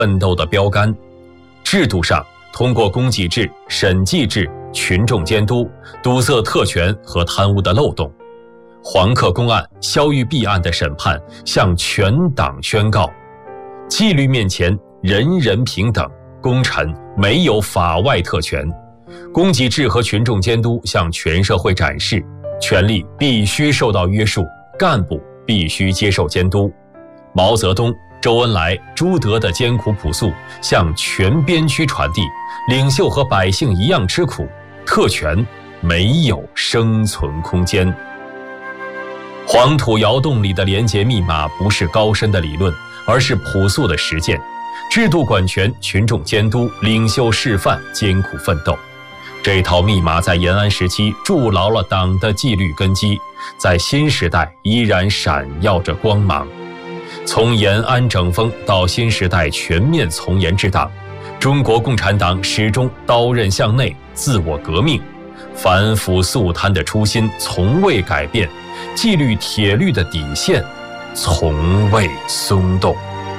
奋斗的标杆。制度上，通过供给制、审计制、群众监督，堵塞特权和贪污的漏洞。黄克公案、肖玉璧案的审判向全党宣告：纪律面前人人平等，功臣没有法外特权。供给制和群众监督向全社会展示，权力必须受到约束，干部必须接受监督。毛泽东、周恩来、朱德的艰苦朴素向全边区传递，领袖和百姓一样吃苦，特权没有生存空间。黄土窑洞里的廉洁密码不是高深的理论，而是朴素的实践。制度管权，群众监督，领袖示范，艰苦奋斗。这套密码在延安时期筑牢了党的纪律根基，在新时代依然闪耀着光芒。从延安整风到新时代全面从严治党，中国共产党始终刀刃向内，自我革命，反腐肃贪的初心从未改变，纪律铁律的底线从未松动。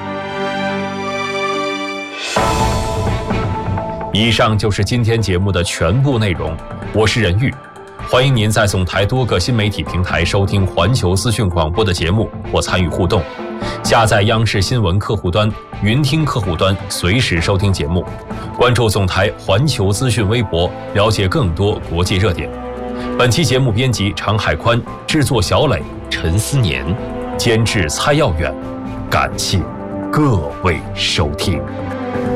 以上就是今天节目的全部内容，我是任玉，欢迎您在总台多个新媒体平台收听环球资讯广播的节目或参与互动。下载央视新闻客户端、云听客户端，随时收听节目。关注总台环球资讯微博，了解更多国际热点。本期节目编辑常海宽，制作小磊、陈思年，监制蔡耀远。感谢各位收听。